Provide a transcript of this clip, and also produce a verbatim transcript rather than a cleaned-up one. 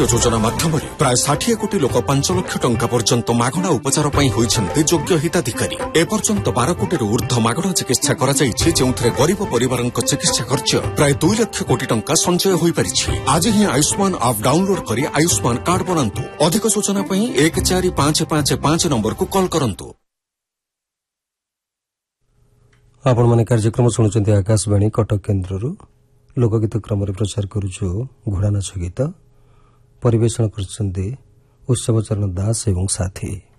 आरोग्य योजना माध्यम प्राय षाठी कोटी लोक पांच लाख टंका पर्यंत मागणा उपचार होती योग्य हिताधिकारी। एपर्यंत बारह कोटी ऊर्ध्व मागणा चिकित्सा कर गरीब परिवार चिकित्सा खर्च प्राय दुई लाख कोटी टंका संचय हो पारिछि। आज ही आयुष्मान आप डाउनलोड करी आयुष्मान कार्ड बनातु। अधिक सूचना एक चार पांच पांच पांच नंबर को कॉल करंतु। आपण माने कार्यक्रम शुणुचंती आकाशवाणी कटक केन्द्रରୁ लोकगीत क्रम प्रचार करुछु घोड़ा नाच गीत परिवेषण करछन्ती उत्सव चरण दास एवं साथी।